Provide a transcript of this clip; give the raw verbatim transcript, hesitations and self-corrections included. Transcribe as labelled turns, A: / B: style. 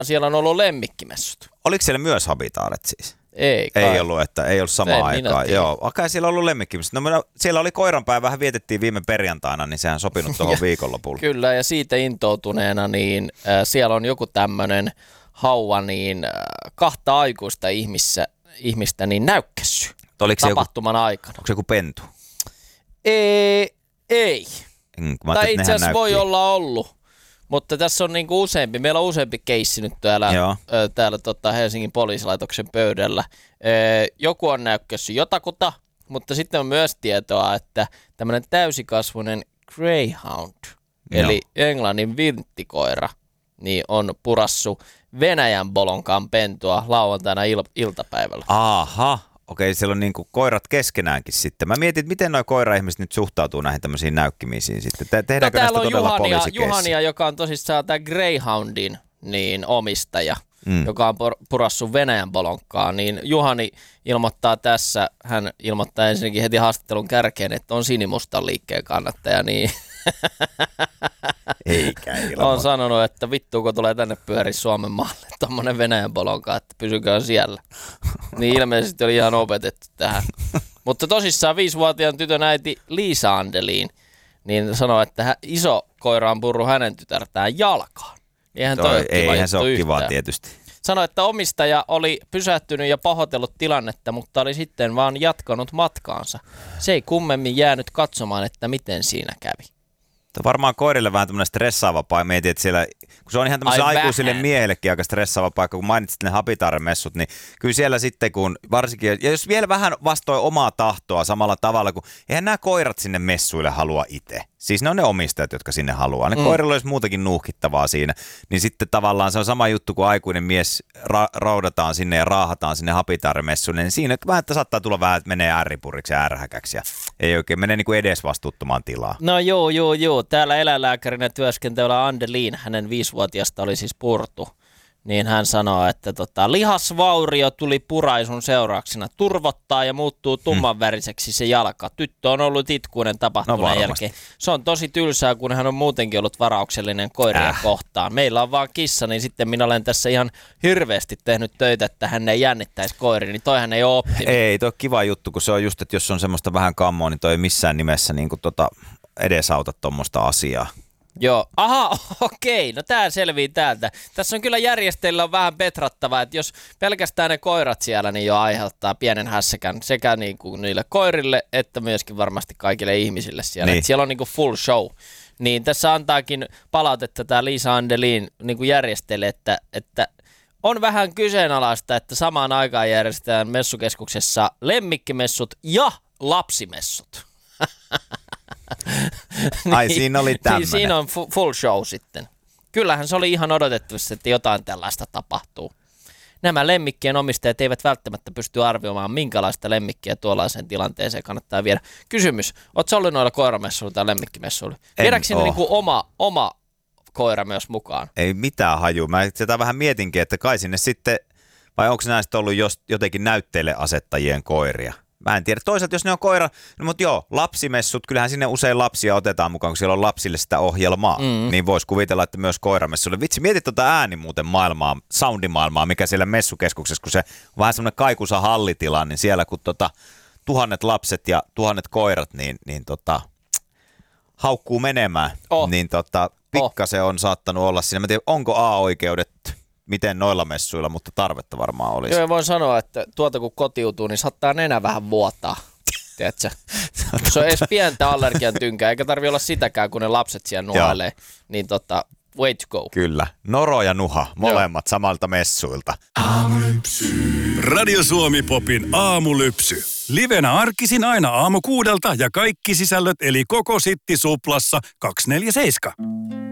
A: siellä on ollut lemmikkimessut.
B: Oliko siellä myös habitaaret siis?
A: Ei kai.
B: Ei ollut, että ei ollut samaan aikaan. Joo, okei, siellä on ollut lemmikkimessut. No, siellä oli koiranpäivä, vähän vietettiin viime perjantaina, niin sehän sopinut tuohon viikonlopulle.
A: Kyllä, ja siitä intoutuneena, niin äh, siellä on joku tämmöinen hauva, niin äh, kahta aikuista ihmistä, ihmistä niin näykkässy tapahtuman joku, aikana.
B: Onko se joku pentu?
A: Ei, ei.
B: Mm,
A: tai itse asiassa voi olla ollut, mutta tässä on niinku useampi. Meillä on useampi keissi nyt täällä, ö, täällä tota Helsingin poliisilaitoksen pöydällä. Ö, joku on näykkössy jotakuta, mutta sitten on myös tietoa, että tämmöinen täysikasvuinen greyhound, Joo. eli englannin vinttikoira, niin on purassu Venäjän bolonkaan pentua lauantaina il- iltapäivällä.
B: Aha. Okei, siellä on niinku koirat keskenäänkin sitten. Mä mietin, että miten nuo koira-ihmiset nyt suhtautuu näihin tämmöisiin näykkimisiin sitten. Te- tehdäänkö
A: no,
B: näistä
A: on
B: todella
A: Juhania,
B: poliisikeissi?
A: Juhania, joka on tosissaan tämä Greyhoundin niin omistaja, mm. joka on purassu Venäjän bolonkkaan. Niin Juhani ilmoittaa tässä, hän ilmoittaa ensinnäkin heti haastattelun kärkeen, että on sinimustan liikkeen kannattaja, niin
B: eikä ilman.
A: On sanonut, että vittuuko tulee tänne pyöri Suomen maalle tommonen Venäjän bolonka, että pysyköön siellä. Niin ilmeisesti oli ihan opetettu tähän. Mutta tosissaan viisivuotiaan tytön äiti Liisa Andelin niin sanoi, että hän, iso koira on purru hänen tytärtään jalkaan. Eihän toi, toi
B: eihän se ole kivaa tietysti.
A: Sanoi, että omistaja oli pysähtynyt ja pahoitellut tilannetta, mutta oli sitten vaan jatkanut matkaansa. Se ei kummemmin jäänyt katsomaan, että miten siinä kävi.
B: Tämä varmaan koirille vähän tämmöinen stressaava paikka. Mietin, että siellä, kun se on ihan tämmöiselle aikuisille miehellekin aika stressaava paikka, kun mainitsit ne habitaaremessut, niin kyllä siellä sitten, kun varsinkin, ja jos vielä vähän vastoin omaa tahtoa samalla tavalla, kun eihän nämä koirat sinne messuille halua itse. Siis ne on ne omistajat, jotka sinne haluaa. Ne mm. koirilla olisi muutakin nuuhkittavaa siinä. Niin sitten tavallaan se on sama juttu, kun aikuinen mies ra- raudataan sinne ja raahataan sinne habitaaremessuille. Niin siinä vähän, että saattaa tulla vähän, että menee ärripuriksi ja ärhäkäksi. Ja ei oikein mene niin kuin edesvastuuttomaan tilaa.
A: No joo, joo, joo. Täällä eläinlääkärinä työskentelevä Andelin, hänen viisivuotiaasta oli siis purtu. Niin hän sanoo, että tota, lihasvaurio tuli puraisun seurauksena. Turvottaa ja muuttuu tummanväriseksi se jalka. Tyttö on ollut itkuinen tapahtuneen no jälkeen. Se on tosi tylsää, kun hän on muutenkin ollut varauksellinen koirien äh. kohtaan. Meillä on vaan kissa, niin sitten minä olen tässä ihan hirveästi tehnyt töitä, että hän ei jännittäisi koiria. Niin toihan ei ole optimi.
B: Ei, toi on kiva juttu, kun se on just, että jos on semmoista vähän kammoa, niin toi ei missään nimessä niin kuin tota, edesauta tuommoista asiaa.
A: Joo, aha, okei, no tää selvii täältä. Tässä on kyllä järjestäjillä on vähän petrattava, että jos pelkästään ne koirat siellä, niin jo aiheuttaa pienen hässäkän sekä niin kuin niille koirille, että myöskin varmasti kaikille ihmisille siellä. Niin. Siellä on niin kuin full show. Niin tässä antaakin palautetta tää Liisa Andelin niin kuin järjestäjille, että, että on vähän kyseenalaista, että samaan aikaan järjestetään messukeskuksessa lemmikkimessut ja lapsimessut.
B: Ai niin, siinä oli tämmöinen.
A: Niin siinä on full show sitten. Kyllähän se oli ihan odotettavasti, että jotain tällaista tapahtuu. Nämä lemmikkien omistajat eivät välttämättä pysty arvioimaan, minkälaista lemmikkiä tuollaiseen tilanteeseen kannattaa viedä. Kysymys, ootko ollut noilla koiramessuilla tai lemmikkimessuilla? Viedäänkö sinne niin kuin oma, oma koira myös mukaan?
B: Ei mitään haju. Mä sitä vähän mietinkin, että kai sinne sitten, vai onko näistä ollut jotenkin näytteille asettajien koiria? Mä en tiedä. Toisaalta jos ne on koira, no mutta joo, lapsimessut, kyllähän sinne usein lapsia otetaan mukaan, kun siellä on lapsille sitä ohjelmaa. Mm. Niin voisi kuvitella, että myös koiramessuille. Vitsi, mieti tuota ääni muuten maailmaa, soundimaailmaa, mikä siellä messukeskuksessa, kun se on vähän semmoinen kaikuisa hallitila, niin siellä kun tota, tuhannet lapset ja tuhannet koirat, niin, niin tota, haukkuu menemään. Oh. Niin tota, pikkasen oh. on saattanut olla siinä. Mä tiedän, onko A-oikeudet miten noilla messuilla, mutta tarvetta varmaan olisi.
A: Joo, voin sanoa, että tuota kun kotiutuu, niin saattaa nenä vähän vuotaa. Tiedätkö? Se on edes pientä allergian tynkää, eikä tarvitse olla sitäkään, kun ne lapset siellä nuhailee. Niin tota, way to go.
B: Kyllä. Noro ja Nuha, molemmat Joo. samalta messuilta.
C: Aamulypsy. Radio Suomi Popin aamulypsy. Livenä arkisin aina aamu kuudelta ja kaikki sisällöt eli koko Sitti Suplassa kaksikymmentäneljä seitsemän.